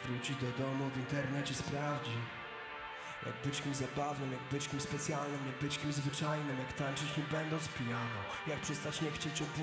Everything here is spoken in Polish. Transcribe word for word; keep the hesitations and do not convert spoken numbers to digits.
wróci do domu, w internecie sprawdzi, jak być kimś zabawnym, jak być kimś specjalnym, jak być kimś zwyczajnym, jak tańczyć nie będąc pijano, jak przestać nie chcieć obudzić